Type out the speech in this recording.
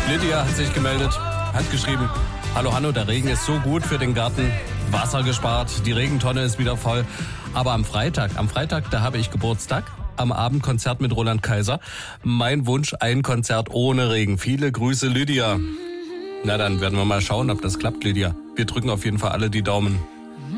Lydia hat sich gemeldet, hat geschrieben, hallo Hanno, der Regen ist so gut für den Garten, Wasser gespart, die Regentonne ist wieder voll. Aber am Freitag, da habe ich Geburtstag, am Abend Konzert mit Roland Kaiser. Mein Wunsch, ein Konzert ohne Regen. Viele Grüße, Lydia. Na dann werden wir mal schauen, ob das klappt, Lydia. Wir drücken auf jeden Fall alle die Daumen.